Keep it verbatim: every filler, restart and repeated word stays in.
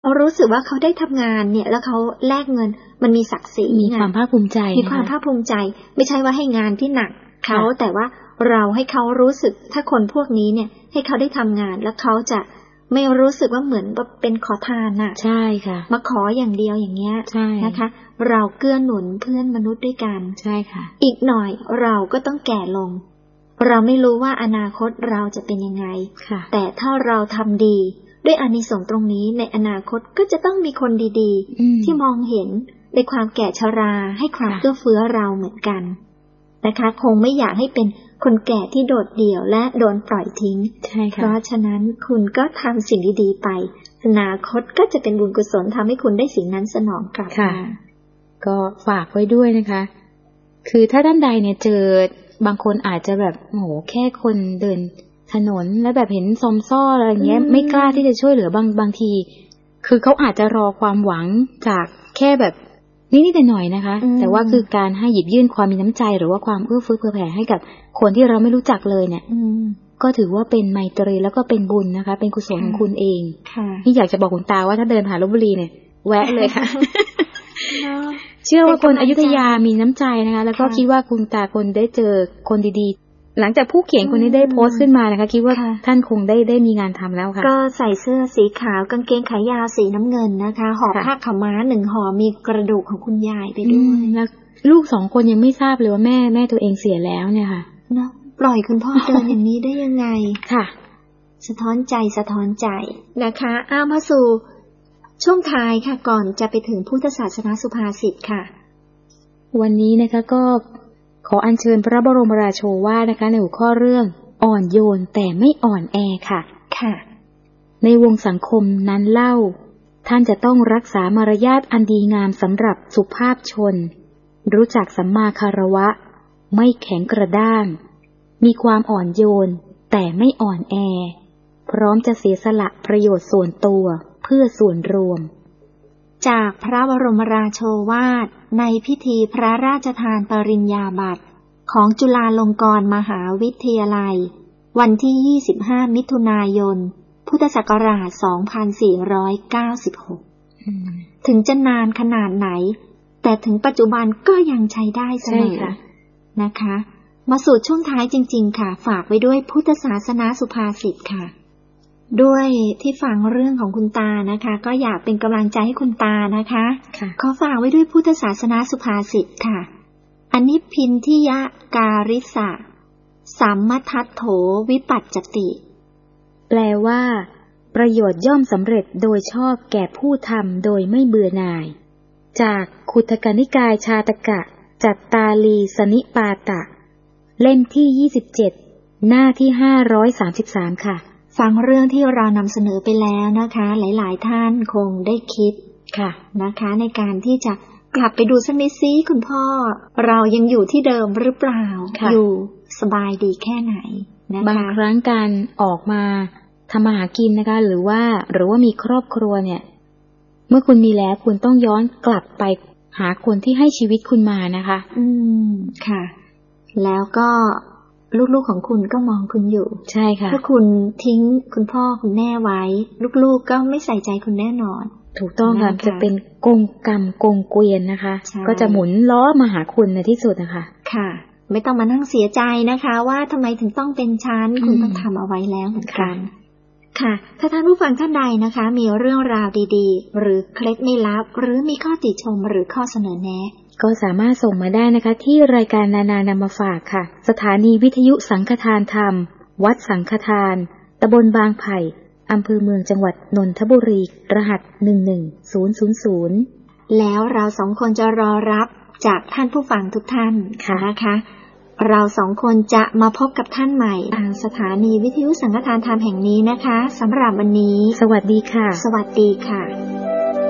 รู้สึกว่าเขาได้ทำงานเนี่ยแล้วเขาแลกเงินมันมีศักดิ์ศรีมีความภาคภูมิใจมีความภาคภูมิใจไม่ใช่ว่าให้งานที่หนักเขาแต่ว่าเราให้เขารู้สึกถ้าคนพวกนี้เนี่ยให้เขาได้ทำงานแล้วเขาจะไม่รู้สึกว่าเหมือนเป็นขอทานน่ะใช่ค่ะมาขออย่างเดียวอย่างเงี้ยนะคะเราเกื้อหนุนเพื่อนมนุษย์ด้วยกันใช่ค่ะอีกหน่อยเราก็ต้องแก่ลงเราไม่รู้ว่าอนาคตเราจะเป็นยังไงแต่ถ้าเราทำดีด้วยอานิสงส์ตรงนี้ในอนาคตก็จะต้องมีคนดีๆที่มองเห็นในความแก่ชราให้ความเอื้อเฟื้อเราเหมือนกันนะคะคงไม่อยากให้เป็นคนแก่ที่โดดเดี่ยวและโดนปล่อยทิ้งเพราะฉะนั้นคุณก็ทำสิ่งดีๆไปอนาคตก็จะเป็นบุญกุศลทำให้คุณได้สิ่งนั้นสนองกลับมาก็ฝากไว้ด้วยนะคะคือถ้าท่านใดเนี่ยเจอบางคนอาจจะแบบโอ้โหแค่คนเดินถนนแล้วแบบเห็นซอมซ่ออะไรเงี้ยไม่กล้าที่จะช่วยเหลือบางบางทีคือเขาอาจจะรอความหวังจากแค่แบบนิดๆหน่อยๆนะคะแต่ว่าคือการให้หยิบยื่นความมีน้ำใจหรือว่าความเอื้อเฟื้อเผื่อแผ่ให้กับคนที่เราไม่รู้จักเลยเนี่ยก็ถือว่าเป็นไมตรีแล้วก็เป็นบุญนะคะเป็นกุศลของคุณเองที่อยากจะบอกคุณตาว่าถ้าเดินผ่านลพบุรีเนี่ยแวะเลยค่ะเชื่อว่าคนอยุธยามีน้ำใจนะคะแล้วก็คิดว่าคุณตาคนได้เจอคนดีๆหลังจากผู้เขียนคนนี้ได้โพสต์ขึ้นมานะคะคิดว่าท่านคงได้ได้มีงานทำแล้วค่ะก็ใส่เสื้อสีขาวกางเกงขายาวสีน้ำเงินนะคะห่อผ้าขาวม้าหนึ่งห่อมีกระดูกของคุณยายไปด้วยแล้วลูกสองคนยังไม่ทราบเลยว่าแม่แม่ตัวเองเสียแล้วเนี่ยค่ะเนาะปล่อยคุณพ่อเดินอย่างนี้ได้ยังไงค่ะสะท้อนใจสะท้อนใจนะคะอ้ามาสู่ช่วงท้ายค่ะก่อนจะไปถึงพุทธศาสนาสุภาษิตค่ะวันนี้นะคะก็ขออัญเชิญพระบรมราโชวาทนะคะในหัวข้อเรื่องอ่อนโยนแต่ไม่อ่อนแอค่ะค่ะในวงสังคมนั้นเล่าท่านจะต้องรักษามารยาทอันดีงามสำหรับสุภาพชนรู้จักสัมมาคารวะไม่แข็งกระด้างมีความอ่อนโยนแต่ไม่อ่อนแอพร้อมจะเสียสละประโยชน์ส่วนตัวเพื่อส่วนรวมจากพระบรมราโชวาทในพิธีพระราชทานปริญญาบัตรของจุฬาลงกรณ์มหาวิทยาลัยวันที่ยี่สิบห้ามิถุนายนพุทธศักราชสองพันสี่ร้อยเก้าสิบหกถึงจะนานขนาดไหนแต่ถึงปัจจุบันก็ยังใช้ได้เสมอนะคะมาสู่ช่วงท้ายจริงๆค่ะฝากไว้ด้วยพุทธศาสนาสุภาษิตค่ะด้วยที่ฟังเรื่องของคุณตานะคะก็อยากเป็นกำลังใจให้คุณตานะคะขอฝากไว้ด้วยพุทธศาสนาสุภาษิตค่ะอนิพพินทิยการิสะสัมมทัตโถวิปัจจติแปลว่าประโยชน์ย่อมสำเร็จโดยชอบแก่ผู้ทำโดยไม่เบื่อหน่ายจากขุทกนิกายชาตกะจัตตาลีสนิปาตะเล่มที่ยี่สิบเจ็ดหน้าที่ห้าร้อยสามสิบสามค่ะฟังเรื่องที่เรานำเสนอไปแล้วนะคะหลายๆท่านคงได้คิดค่ะนะคะในการที่จะกลับไปดูสักนิดซิคุณพ่อเรายังอยู่ที่เดิมหรือเปล่าอยู่สบายดีแค่ไหนนะคะบางครั้งการออกมาทำมาหากินนะคะหรือว่าหรือว่ามีครอบครัวเนี่ยเมื่อคุณมีแล้วคุณต้องย้อนกลับไปหาคนที่ให้ชีวิตคุณมานะคะอืมค่ะแล้วก็ลูกๆของคุณก็มองคุณอยู่ใช่ค่ะถ้าคุณทิ้งคุณพ่อคุณแม่ไว้ลูกๆก็ไม่ใส่ใจคุณแน่นอนถูกต้องค่ะจะเป็นกงกรรมกงเกวียนนะคะก็จะหมุนล้อมาหาคุณในที่สุดนะคะค่ะไม่ต้องมานั่งเสียใจนะคะว่าทำไมถึงต้องเป็นชั้นคุณต้องทำเอาไว้แล้วเหมือนกันค่ะถ้าท่านผู้ฟังท่านใดนะคะมีเรื่องราวดีๆหรือเคล็ดไม่ลับหรือมีข้อติชมหรือข้อเสนอแนะก็สามารถส่งมาได้นะคะที่รายการนานานำมาฝากค่ะสถานีวิทยุสังฆทานธรรมวัดสังฆทานตำบลบางไผ่อำเภอเมืองจังหวัดนนทบุรีรหัสหนึ่งหนึ่งศูนย์ศูนย์ศูนย์แล้วเราสองคนจะรอรับจากท่านผู้ฟังทุกท่านนะคะเราสองคนจะมาพบกับท่านใหม่ทางสถานีวิทยุสังฆทานธรรมแห่งนี้นะคะสำหรับวันนี้สวัสดีค่ะสวัสดีค่ะ